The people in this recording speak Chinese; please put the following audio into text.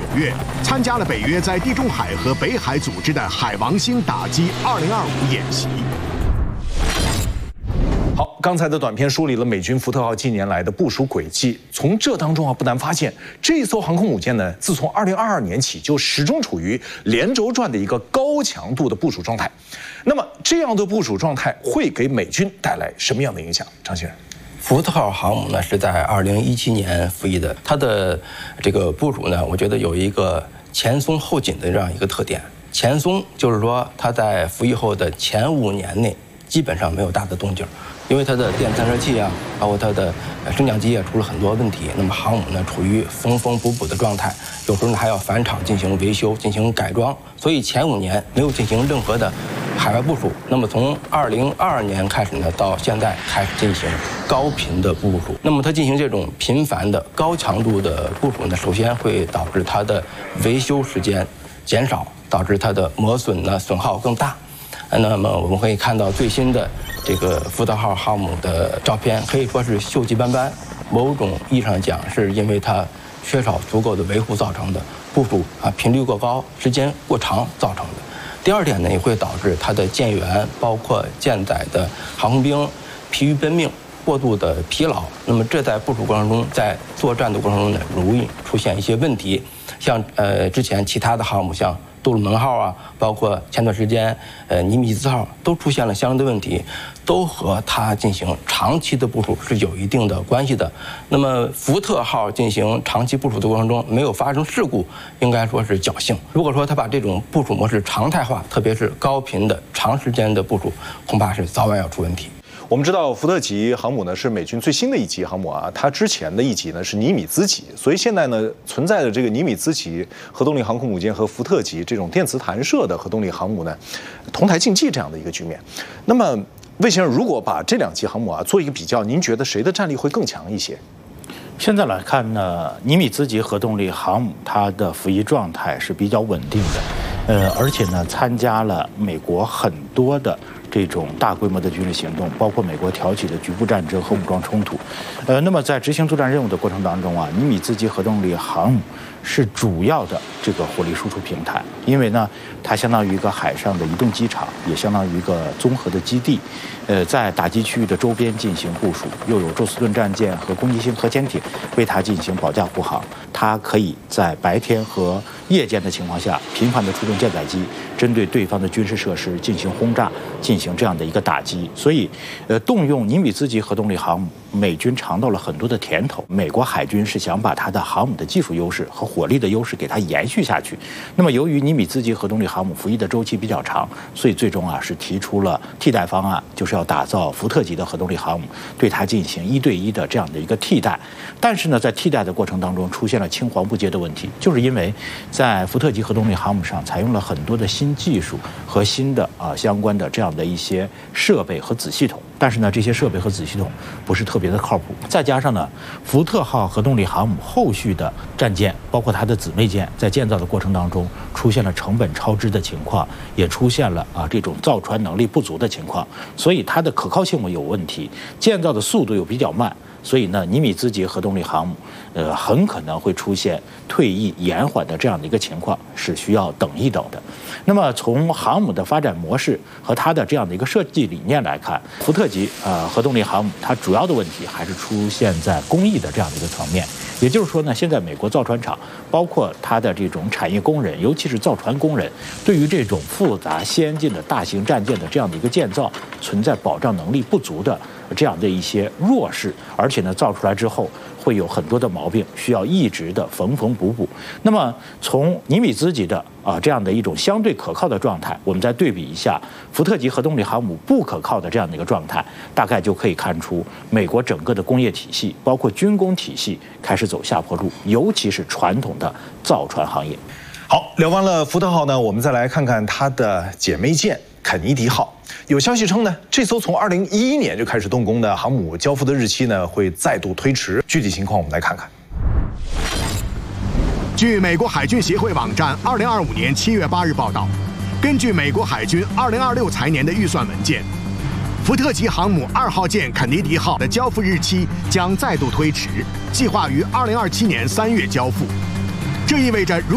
月，参加了北约在地中海和北海组织的海王星打击2025演习。 好，刚才的短片梳理了美军福特号近年来的部署轨迹。从这当中不难发现，这一艘航空母舰呢，自从2022年起就始终处于连轴转的一个高强度的部署状态。那么，这样的部署状态会给美军带来什么样的影响？张先生， 福特号航母呢是在2017年服役的，它的这个部署呢，我觉得有一个前松后紧的这样一个特点。前松就是说，它在服役后的前5年内基本上没有大的动静。因为它的电散射器啊，包括它的升降机啊出了很多问题，那么航母呢处于缝缝补补的状态，有时候呢还要返厂进行维修、进行改装，所以前5年没有进行任何的海外部署。那么从2022年开始呢，到现在开始进行高频的部署。那么它进行这种频繁的高强度的部署呢，首先会导致它的维修时间减少，导致它的磨损呢损耗更大。那么我们可以看到最新的这个福特号航母的照片，可以说是锈迹斑斑，某种意义上讲是因为它缺少足够的维护造成的，部署频率过高、时间过长造成的。第二点呢，也会导致它的舰员包括舰载的航空兵疲于奔命、过度的疲劳。那么这在部署过程中，在作战的过程中呢，容易出现一些问题，像之前其他的航母像杜鲁门号啊，包括前段时间尼米兹号都出现了相应的问题，都和它进行长期的部署是有一定的关系的。那么福特号进行长期部署的过程中没有发生事故，应该说是侥幸。如果说它把这种部署模式常态化，特别是高频的长时间的部署，恐怕是早晚要出问题。 我们知道福特级航母呢是美军最新的一级航母啊，它之前的一级呢是尼米兹级，所以现在呢存在的这个尼米兹级核动力航空母舰和福特级这种电磁弹射的核动力航母呢同台竞技这样的一个局面。那么魏先生，如果把这2级航母做一个比较，您觉得谁的战力会更强一些？ 现在来看呢，尼米兹级核动力航母它的服役状态是比较稳定的，而且呢参加了美国很多的这种大规模的军事行动，包括美国挑起的局部战争和武装冲突。那么在执行作战任务的过程当中啊，尼米兹级核动力航母是主要的这个火力输出平台，因为呢它相当于一个海上的移动机场，也相当于一个综合的基地，在打击区域的周边进行部署，又有宙斯盾战舰和攻击性核潜艇为它进行保驾护航。它可以在白天和夜间的情况下频繁地出动舰载机，针对对方的军事设施进行轰炸，进行这样的一个打击。所以动用尼米兹级核动力航母，美军尝到了很多的甜头。美国海军是想把它的航母的技术优势和火力的优势给它延续下去。那么由于尼米兹级核动力航母服役的周期比较长，所以最终是提出了替代方案，就是要打造福特级的核动力航母，对它进行1对1的这样的一个替代。但是呢，在替代的过程当中出现了青黄不接的问题，就是因为在福特级核动力航母上采用了很多的新技术和新的相关的这样的一些设备和子系统，但是呢，这些设备和子系统不是特别的靠谱。再加上呢，福特号核动力航母后续的战舰，包括它的姊妹舰，在建造的过程当中出现了成本超支的情况，也出现了这种造船能力不足的情况，所以它的可靠性有问题，建造的速度又比较慢。所以呢，尼米兹级核动力航母，很可能会出现退役延缓的这样的一个情况，是需要等一等的。那么从航母的发展模式和它的这样的一个设计理念来看，福特级核动力航母它主要的问题还是出现在工艺的这样的一个层面。也就是说呢，现在美国造船厂包括它的这种产业工人，尤其是造船工人，对于这种复杂先进的大型战舰的这样的一个建造，存在保障能力不足的这样的一些弱势，而且呢，造出来之后会有很多的毛病，需要一直的缝缝补补。那么从尼米兹级的这样的一种相对可靠的状态，我们再对比一下福特级核动力航母不可靠的这样的一个状态，大概就可以看出美国整个的工业体系，包括军工体系开始走下坡路，尤其是传统的造船行业。 好，聊完了福特号呢，我们再来看看它的姐妹舰肯尼迪号。有消息称呢，这艘从2011年就开始动工的航母交付的日期呢会再度推迟。具体情况我们来看看。 据美国海军协会网站2025年7月8日报道，根据美国海军2026财年的预算文件，福特级航母2号舰肯尼迪号的交付日期将再度推迟，计划于2027年3月交付。这意味着如